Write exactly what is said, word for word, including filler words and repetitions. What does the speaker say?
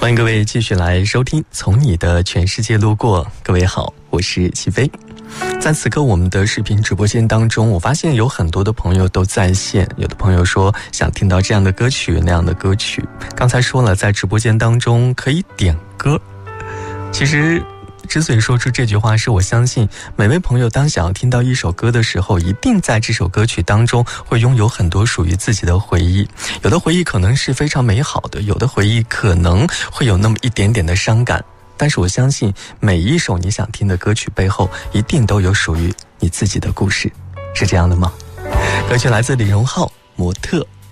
欢迎各位继续来收听从你的全世界路过。各位好，我是齐飞。在此刻我们的视频直播间当中，我发现有很多的朋友都在线，有的朋友说想听到这样的歌曲那样的歌曲。刚才说了，在直播间当中可以点歌。其实之所以说出这句话，是我相信每位朋友当想要听到一首歌的时候，一定在这首歌曲当中会拥有很多属于自己的回忆。有的回忆可能是非常美好的，有的回忆可能会有那么一点点的伤感，但是我相信每一首你想听的歌曲背后一定都有属于你自己的故事，是这样的吗？歌曲来自李荣浩《模特》。